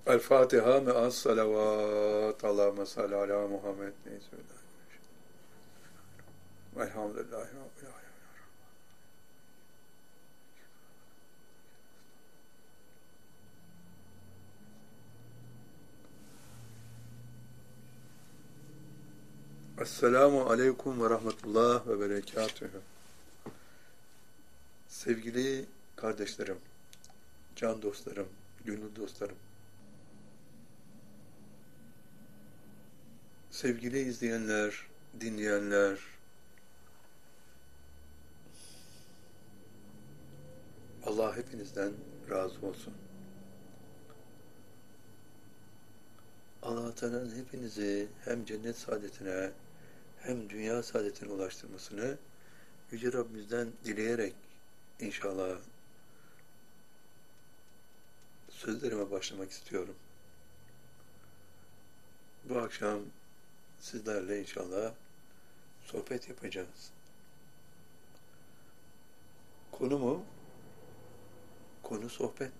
El Fatiha me'as salavat. Allahümme salli ala Muhammed. Neyse. Elhamdülillahi Rabbil alemin. Esselamu aleyküm ve rahmetullah ve berekatühü. Sevgili kardeşlerim, can dostlarım, gönül dostlarım, sevgili izleyenler, dinleyenler, Allah hepinizden razı olsun. Allah Teala'nın hepinizi hem cennet saadetine hem dünya saadetine ulaştırmasını Yüce Rabbimizden dileyerek inşallah sözlerime başlamak istiyorum. Bu akşam sizlerle inşallah sohbet yapacağız. Konu sohbet.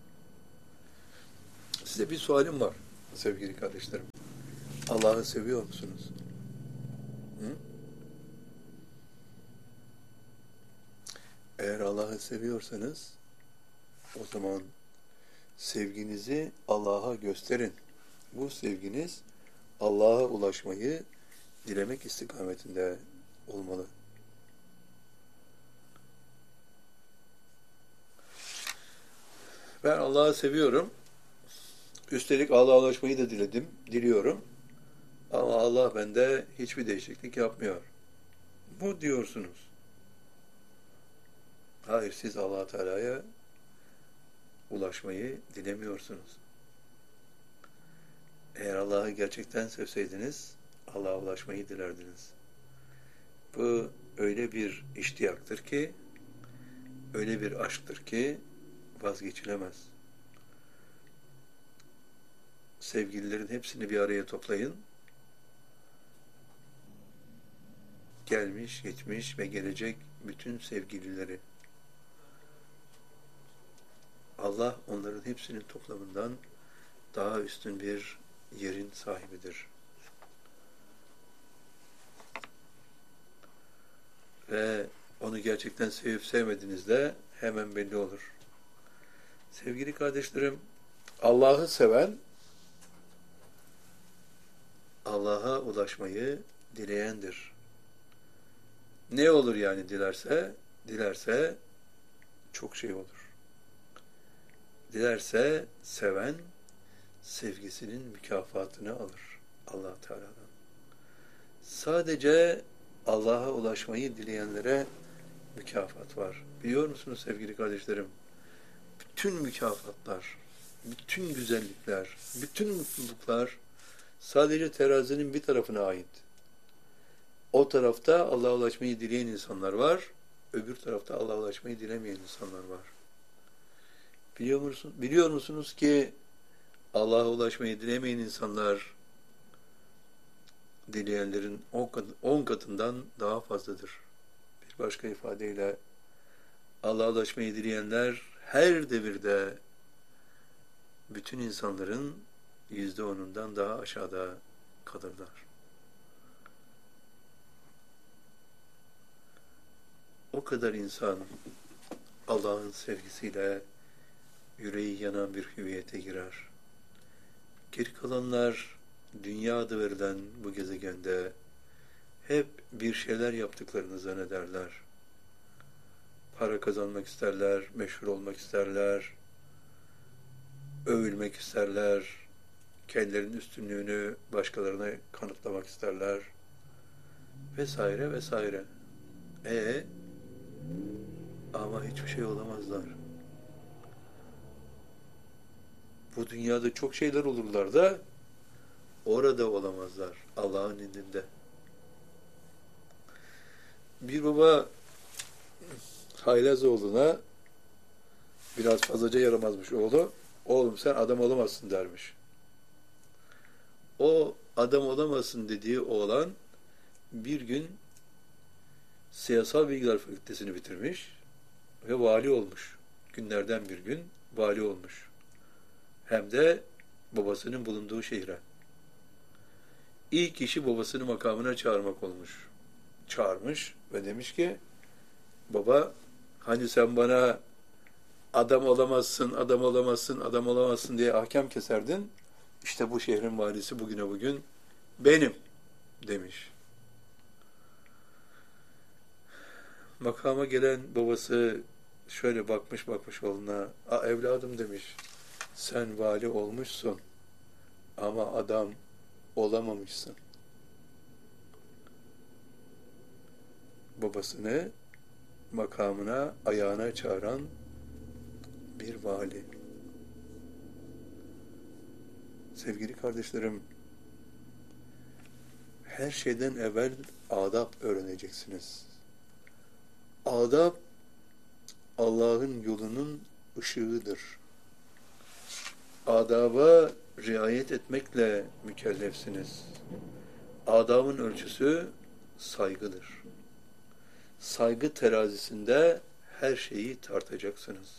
Size bir sualim var sevgili kardeşlerim. Allah'ı seviyor musunuz? Hı? Eğer Allah'ı seviyorsanız o zaman sevginizi Allah'a gösterin. Bu sevginiz Allah'a ulaşmayı dilemek istikametinde olmalı. Ben Allah'ı seviyorum. Üstelik Allah'a ulaşmayı da diliyorum. Ama Allah bende hiçbir değişiklik yapmıyor. Bu diyorsunuz. Hayır, siz Allah Teala'ya ulaşmayı dilemiyorsunuz. Eğer Allah'ı gerçekten sevseydiniz, Allah'a ulaşmayı dilerdiniz. Bu öyle bir iştiyaktır ki, öyle bir aşktır ki vazgeçilemez. Sevgililerin hepsini bir araya toplayın. Gelmiş, geçmiş ve gelecek bütün sevgilileri. Allah onların hepsinin toplamından daha üstün bir yerin sahibidir. Ve onu gerçekten sevip sevmediğinizde hemen belli olur. Sevgili kardeşlerim, Allah'ı seven, Allah'a ulaşmayı dileyendir. Ne olur yani dilerse? Dilerse çok şey olur. Dilerse seven, sevgisinin mükafatını alır Allah Teala'dan. Sadece Allah'a ulaşmayı dileyenlere mükafat var. Biliyor musunuz sevgili kardeşlerim? Bütün mükafatlar, bütün güzellikler, bütün mutluluklar sadece terazinin bir tarafına ait. O tarafta Allah'a ulaşmayı dileyen insanlar var, öbür tarafta Allah'a ulaşmayı dilemeyen insanlar var. Biliyor musunuz ki Allah'a ulaşmayı dilemeyen insanlar dileyenlerin 10 katından daha fazladır. Bir başka ifadeyle Allah'a ulaşmayı dileyenler her devirde bütün insanların %10'undan daha aşağıda kalırlar. O kadar insan Allah'ın sevgisiyle yüreği yanan bir hüviyete girer. Geri kalanlar dünya adı verilen bu gezegende hep bir şeyler yaptıklarını zannederler. Para kazanmak isterler, meşhur olmak isterler, övülmek isterler, kendilerinin üstünlüğünü başkalarına kanıtlamak isterler vesaire vesaire. Ama hiçbir şey olamazlar. Bu dünyada çok şeyler olurlar da orada olamazlar Allah'ın indinde. Bir baba Haylazoğlu'na biraz fazlaca yaramazmış oğlu. Oğlum sen adam olamazsın dermiş. O adam olamazsın dediği oğlan bir gün Siyasal Bilgiler Fakültesini bitirmiş ve vali olmuş. Günlerden bir gün vali olmuş. Hem de babasının bulunduğu şehre. İlk işi babasını makamına çağırmak olmuş. Çağırmış ve demiş ki, baba, hani sen bana adam olamazsın, adam olamazsın, adam olamazsın diye ahkam keserdin. İşte bu şehrin valisi bugüne bugün benim demiş. Makama gelen babası şöyle bakmış oğluna. Evladım demiş, sen vali olmuşsun ama adam olamamışsın. Babasını makamına, ayağına çağıran bir vali. Sevgili kardeşlerim, her şeyden evvel adab öğreneceksiniz. Adab, Allah'ın yolunun ışığıdır. Adaba riayet etmekle mükellefsiniz. Adabın ölçüsü saygıdır. Saygı terazisinde her şeyi tartacaksınız.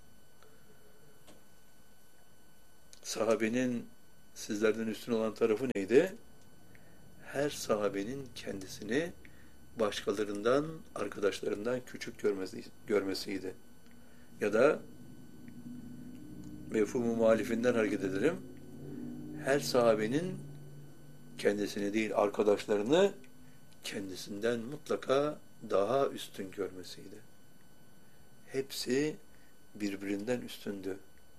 Sahabenin sizlerden üstün olan tarafı neydi? Her sahabenin kendisini başkalarından, arkadaşlarından küçük görmesiydi. Ya da mefhumu muhalifinden hareket edelim. Her sahabenin kendisini değil, arkadaşlarını kendisinden mutlaka daha üstün görmesiydi. Hepsi birbirinden üstündü.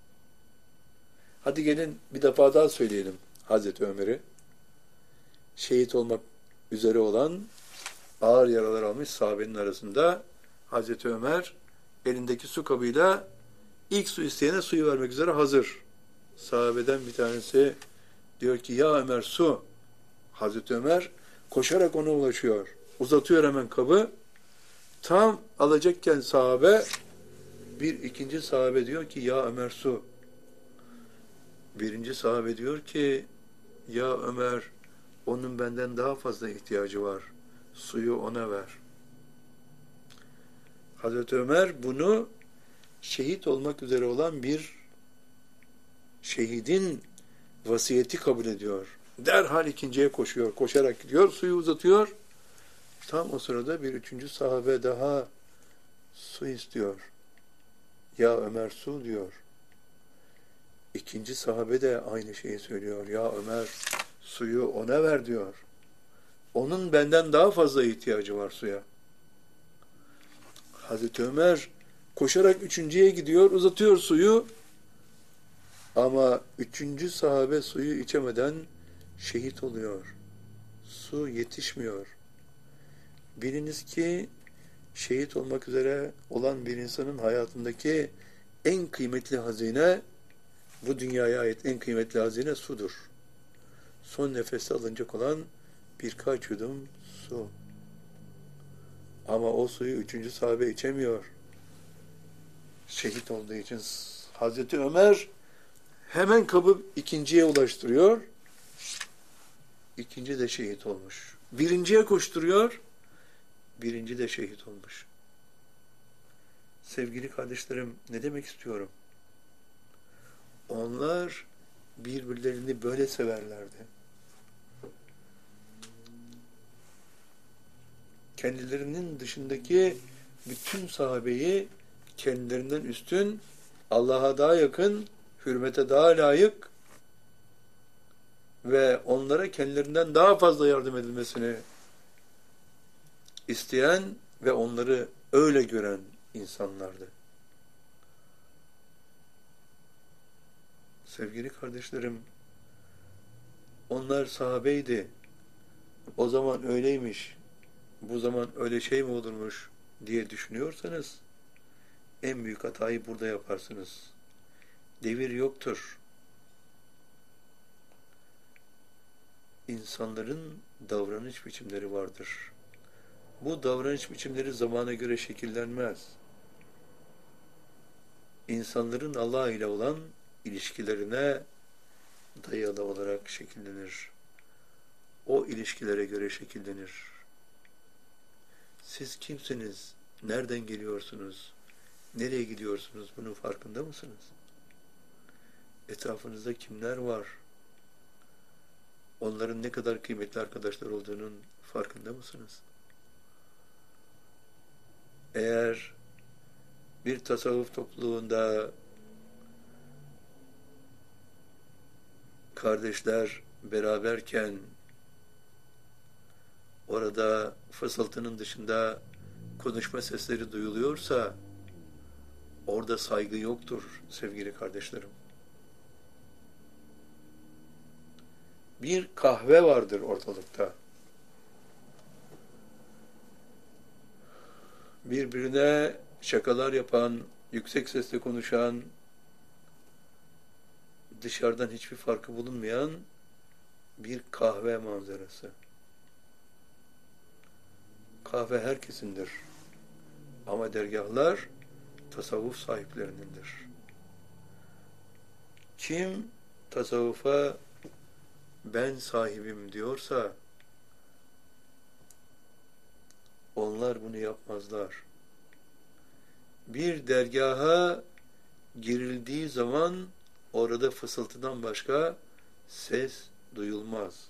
Hadi gelin bir defa daha söyleyelim Hazreti Ömer'i. Şehit olmak üzere olan, ağır yaralar almış sahabenin arasında Hazreti Ömer elindeki su kabıyla ilk su isteyene suyu vermek üzere hazır. Sahabeden bir tanesi diyor ki, ya Ömer su. Hazreti Ömer koşarak ona ulaşıyor. Uzatıyor hemen kabı. Tam alacakken sahabe, bir ikinci sahabe diyor ki, ya Ömer su. Birinci sahabe diyor ki, ya Ömer, onun benden daha fazla ihtiyacı var. Suyu ona ver. Hazreti Ömer bunu şehit olmak üzere olan bir şehidin vasiyeti kabul ediyor. Derhal ikinciye koşuyor. Koşarak gidiyor, suyu uzatıyor. Tam o sırada bir üçüncü sahabe daha su istiyor. Ya Ömer su diyor. İkinci sahabe de aynı şeyi söylüyor. Ya Ömer suyu ona ver diyor. Onun benden daha fazla ihtiyacı var suya. Hazreti Ömer koşarak üçüncüye gidiyor, uzatıyor suyu. Ama üçüncü sahabe suyu içemeden şehit oluyor. Su yetişmiyor. Biliniz ki şehit olmak üzere olan bir insanın hayatındaki en kıymetli hazine, bu dünyaya ait en kıymetli hazine sudur. Son nefeste alınacak olan birkaç yudum su. Ama o suyu üçüncü sahabe içemiyor. Şehit olduğu için Hazreti Ömer hemen kabı ikinciye ulaştırıyor. İkinci de şehit olmuş. Birinciye koşturuyor. Birinci de şehit olmuş. Sevgili kardeşlerim, ne demek istiyorum? Onlar birbirlerini böyle severlerdi. Kendilerinin dışındaki bütün sahabeyi kendilerinden üstün, Allah'a daha yakın, hürmete daha layık ve onlara kendilerinden daha fazla yardım edilmesini isteyen ve onları öyle gören insanlardı. Sevgili kardeşlerim, onlar sahabeydi. O zaman öyleymiş, bu zaman öyle şey mi olurmuş diye düşünüyorsanız, en büyük hatayı burada yaparsınız. Devir yoktur. İnsanların davranış biçimleri vardır. Bu davranış biçimleri zamana göre şekillenmez. İnsanların Allah ile olan ilişkilerine dayalı olarak şekillenir. O ilişkilere göre şekillenir. Siz kimsiniz? Nereden geliyorsunuz? Nereye gidiyorsunuz? Bunun farkında mısınız? Etrafınızda kimler var? Onların ne kadar kıymetli arkadaşlar olduğunun farkında mısınız? Eğer bir tasavvuf topluluğunda kardeşler beraberken orada fısıltının dışında konuşma sesleri duyuluyorsa orada saygı yoktur sevgili kardeşlerim. Bir kahve vardır ortalıkta. Birbirine şakalar yapan, yüksek sesle konuşan, dışarıdan hiçbir farkı bulunmayan bir kahve manzarası. Kahve herkesindir. Ama dergahlar tasavvuf sahiplerinindir. Kim tasavvufa ben sahibim diyorsa onlar bunu yapmazlar. Bir dergaha girildiği zaman orada fısıltıdan başka ses duyulmaz.